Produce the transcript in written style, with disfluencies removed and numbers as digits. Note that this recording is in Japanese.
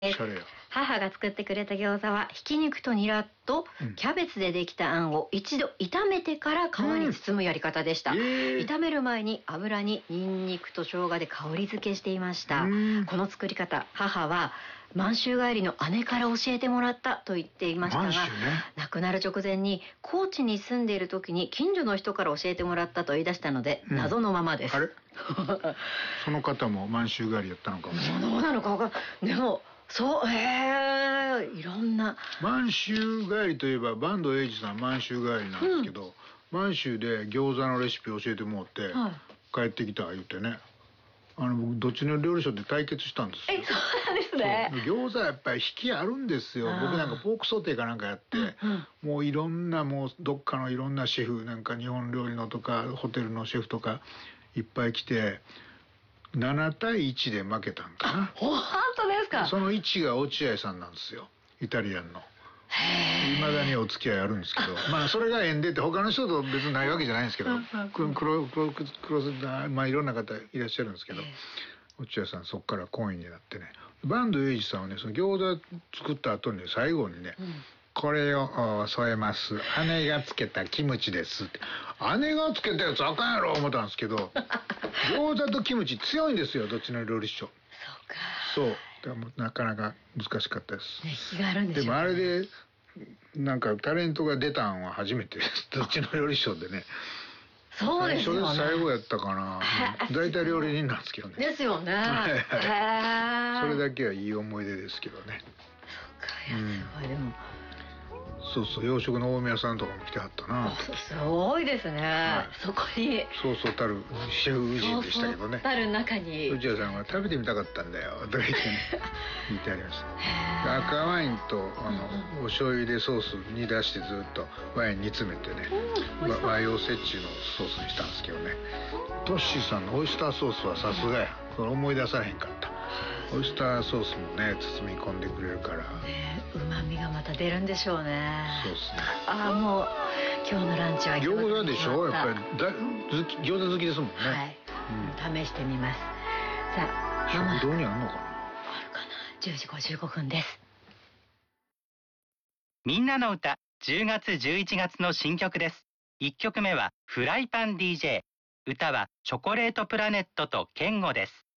おしゃれや。 母が作ってくれた餃子はひき肉とニラとキャベツでできたあんを一度炒めてから皮に包むやり方でした。炒める前に油にニンニクと生姜で香り付けしていました。この作り方、母は満州帰りの姉から教えてもらったと言っていましたが、亡くなる直前に高知に住んでいる時に近所の人から教えてもらったと言い出したので、謎のままです。 あれその方も満州帰りやったのかもしれない。 どうなのか分かんない。でもそういろんな満州帰りといえば坂東栄治さん満州帰りなんですけど、満州で餃子のレシピ教えてもらって、帰ってきた言ってね、僕どっちの料理賞で対決したんですよ。 そうなんですね。 餃子やっぱり引きあるんですよ。僕なんかポークソテーかなんかやって、もういろんなもうどっかのいろんなシェフなんか日本料理のとかホテルのシェフとかいっぱい来て7対1で負けたんかな。 本当ですか。 その1が落合さんなんですよ、イタリアンの。いまだにお付き合いあるんですけど、まあそれが縁でって他の人と別にないわけじゃないんですけど、まあいろんな方いらっしゃるんですけど、落合さんそっから懇意になってね、坂東栄治さんはね、その餃子作った後に最後にね、これを添えます。姉がつけたキムチですって。姉がつけたやつあかんやろ思ったんですけど、餃子とキムチ強いんですよ、どっちの料理賞。そう。でもなかなか難しかったです。 熱気があるんでしょうね。 でもあれでなんかタレントが出たんは初めてどっちの料理賞でね。 そうですよね。 最後やったかな。大体料理人なんですけどね。 ですよね。 それだけはいい思い出ですけどね。 そっか、いやすごい。でもそうそう、洋食の大宮さんとかも来てはったな。 すごいですね。そこにそうそうたるシェフ夫人でしたけどね。 たる中に内谷さんは食べてみたかったんだよとか言ってね言ってありました。赤ワインとお醤油でソースに出してずっとワイン煮詰めてね、和洋折衷のソースにしたんですけどね。トッシーさんのオイスターソースはさすがや、これ思い出されへんかった。オイスターソースもね包み込んでくれるからね、 旨味がまた出るんでしょうね。 そうですね。 もう今日のランチは餃子でしょ。やっぱり餃子好きですもんね。 はい、試してみます。さあ食堂にあんのかな。 あるかな。10時55分です。 みんなの歌10月11月の新曲です。1曲目はフライパン DJ、 歌はチョコレートプラネットとケンゴです。